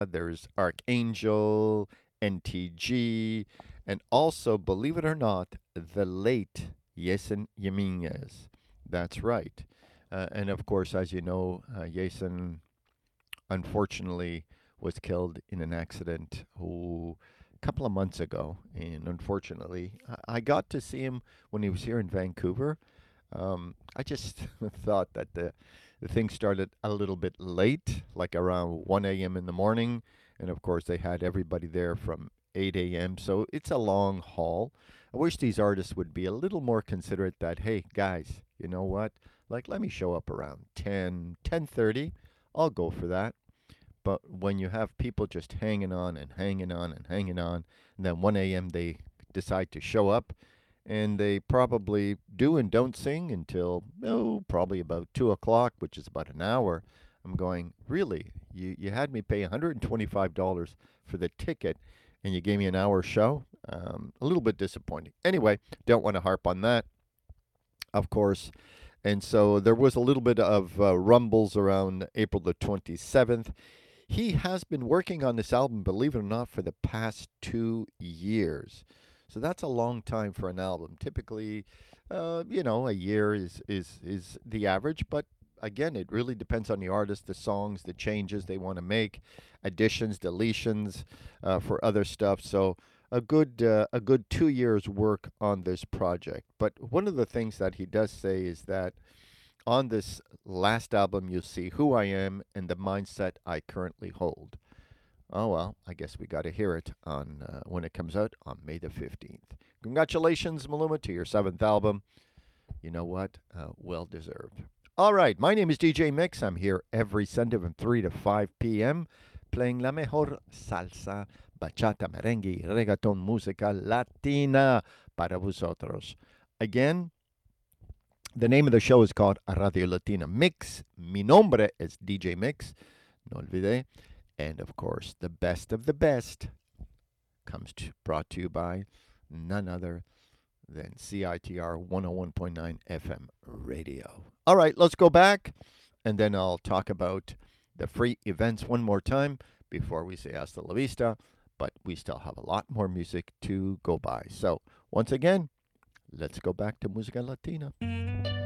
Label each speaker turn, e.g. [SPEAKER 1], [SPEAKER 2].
[SPEAKER 1] there's Archangel, NTG, and also, believe it or not, the late Jason Jimenez. That's right. And of course, as you know, Jason unfortunately was killed in an accident a couple of months ago. And unfortunately, I got to see him when he was here in Vancouver. I just thought that the thing started a little bit late, like around 1 a.m. in the morning. And of course, they had everybody there from 8 a.m. So it's a long haul. I wish these artists would be a little more considerate that, hey, guys, you know what? Like, let me show up around 10, 10:30. I'll go for that. But when you have people just hanging on and hanging on and hanging on, and then 1 a.m. they decide to show up, and they probably do and don't sing until, oh, probably about 2 o'clock, which is about an hour. I'm going, really? You had me pay $125 for the ticket, and you gave me an hour show? A little bit disappointing. Anyway, don't want to harp on that, of course. And so there was a little bit of rumbles around April the 27th. He has been working on this album, believe it or not, for the past 2 years. So that's a long time for an album. Typically, a year is the average, but again, it really depends on the artist, the songs, the changes they want to make, additions, deletions for other stuff. So a good 2 years work on this project. But one of the things that he does say is that on this last album, you'll see who I am and the mindset I currently hold. Oh well, I guess we got to hear it on when it comes out on May the 15th. Congratulations, Maluma, to your seventh album. You know what? Well deserved. All right, my name is DJ Mix. I'm here every Sunday from 3 to 5 p.m. playing la mejor salsa, bachata, merengue, reggaeton, música latina para vosotros. Again, the name of the show is called Radio Latina Mix. Mi nombre es DJ Mix. No olvide. And of course, the best of the best brought to you by none other than CITR 101.9 FM radio. All right, let's go back and then I'll talk about the free events one more time before we say hasta la vista. But we still have a lot more music to go by. So, once again, let's go back to Musica Latina.